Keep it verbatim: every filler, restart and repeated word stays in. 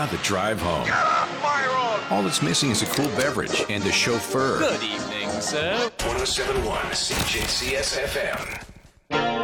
the drive home. Get off my road! All that's missing is a cool beverage and a chauffeur. Good evening, sir. one oh seven point one C J C S F M.